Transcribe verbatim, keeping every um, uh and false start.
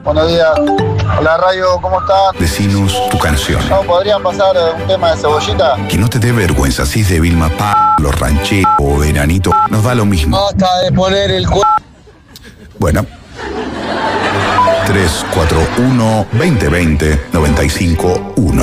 Buenos días. Hola, Radio, ¿cómo están? Decinos tu canción. ¿No podrían pasar un tema de Cebollita? Que no te dé vergüenza, si es de Vilma P, Los Rancheros o Veranito, nos da lo mismo. Basta de poner el cu... Bueno. tres cuatro uno, veinte veinte, noventa y cinco uno.